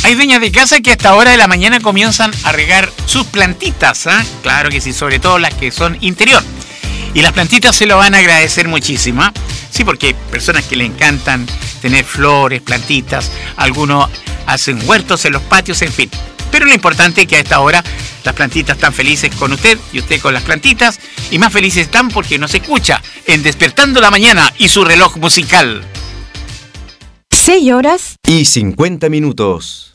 Hay dueñas de casa que hasta hora de la mañana comienzan a regar sus plantitas, ¿eh? Claro que sí, sobre todo las que son interior. Y las plantitas se lo van a agradecer muchísimo, ¿eh? Sí, porque hay personas que le encantan tener flores, plantitas, algunos hacen huertos en los patios, en fin. Pero lo importante es que a esta hora las plantitas están felices con usted y usted con las plantitas, y más felices están porque nos escucha en Despertando la Mañana y su reloj musical. 6 horas y 50 minutos.